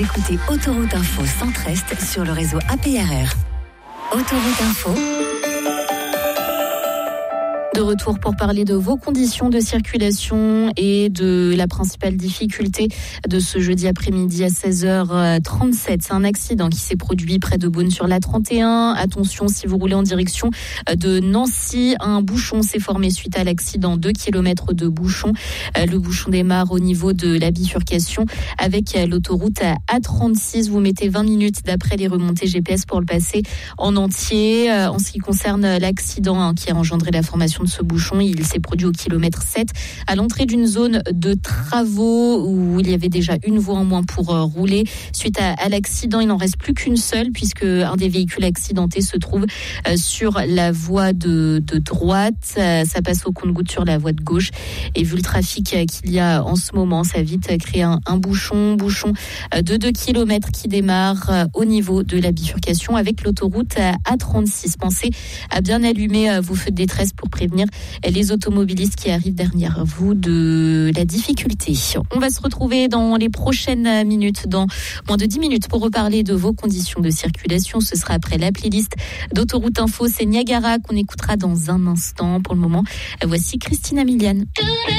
Écoutez Autoroute Info Centre-Est sur le réseau APRR. Autoroute Info. De retour pour parler de vos conditions de circulation et de la principale difficulté de ce jeudi après-midi à 16h37. C'est un accident qui s'est produit près de Beaune-sur-la 31. Attention, si vous roulez en direction de Nancy, un bouchon s'est formé suite à l'accident. 2 km de bouchon. Le bouchon démarre au niveau de la bifurcation avec l'autoroute A36. Vous mettez 20 minutes d'après les remontées GPS pour le passer en entier. En ce qui concerne l'accident qui a engendré la formation de ce bouchon, il s'est produit au kilomètre 7 à l'entrée d'une zone de travaux où il y avait déjà une voie en moins pour rouler. Suite à l'accident, il n'en reste plus qu'une seule puisque un des véhicules accidentés se trouve sur la voie de droite. Ça passe au compte-gouttes sur la voie de gauche et vu le trafic qu'il y a en ce moment, ça a vite créé un bouchon de 2 km qui démarre au niveau de la bifurcation avec l'autoroute A36. Pensez à bien allumer vos feux de détresse pour prévenir les automobilistes qui arrivent derrière vous de la difficulté. On va se retrouver dans les prochaines minutes, dans moins de 10 minutes, pour reparler de vos conditions de circulation. Ce sera après la playlist d'Autoroute Info. C'est Niagara qu'on écoutera dans un instant. Pour le moment, voici Christina Milian.